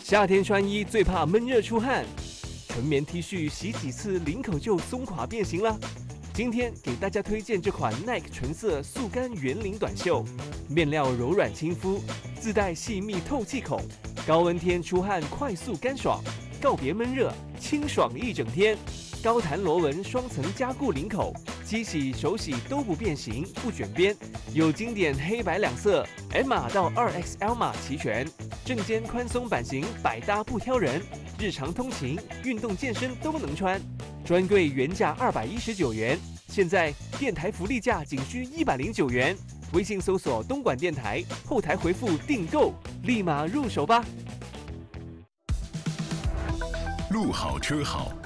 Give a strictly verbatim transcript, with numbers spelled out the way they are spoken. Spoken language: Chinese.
夏天穿衣最怕闷热出汗，纯棉 T 恤洗几次领口就松垮变形了。今天给大家推荐这款 Nike 纯色速干圆领短袖，面料柔软亲肤，自带细密透气孔，高温天出汗快速干爽，告别闷热，清爽一整天。高弹螺纹双层加固领口，机洗手洗都不变形不卷边，有经典黑白两色 M 码到 二 X L 码齐全，正肩宽松版型百搭不挑人，日常通勤、运动健身都能穿。专柜原价二百一十九元，现在电台福利价仅需一百零九元。微信搜索东莞电台，后台回复订购，立马入手吧。 路好车好。